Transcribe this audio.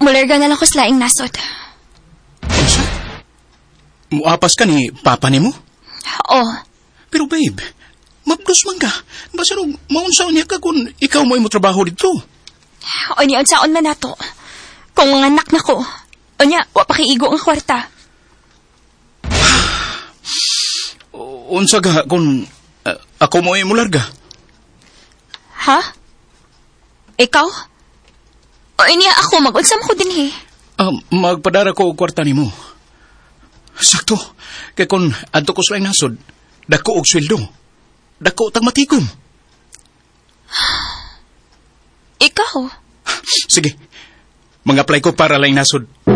Mularga na lang ko sa laing nasod. Unsa? Muapas ka ni papa nimo? Oo. Pero babe, mabdos man ka. Basta ro maunsaon niya ka kung ikaw mo trabaho dito. O niya, unsaon man nato. Kung mga anak na ko, o niya, wapakiigo ang kwarta. Unsa ga kung ako mo mularga? Ha? Ikaw? O niya, ako, mag-unsam ko din Magpadara ko og kwarta nimo. Sakto. Kay kung adto ko sa nasod, dako og sweldo. Dako tag matikom. Ikaw? Sige. Mag-apply ko para lang nasod.